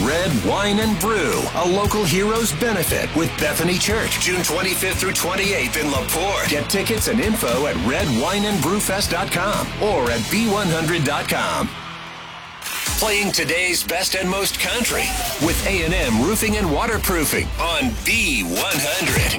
Red Wine and Brew, a local heroes benefit with Bethany Church, June 25th through 28th in LaPorte. Get tickets and info at redwineandbrewfest.com or at b100.com. Playing today's best and most country with A&M Roofing and Waterproofing on B100.